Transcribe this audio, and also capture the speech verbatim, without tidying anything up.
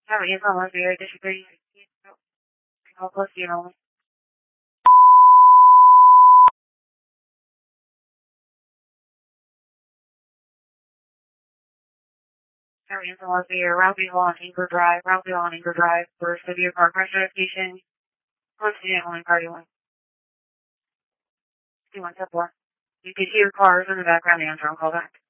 Sorry, it's almost there. Disagree. Hopeless, you know. Sorry, it's almost there. Route B on Anchor Drive. Route B on Anchor Drive. For severe car crash notification. Constant only party one. two one step four. You can hear cars in the background. Answer. I'll call back.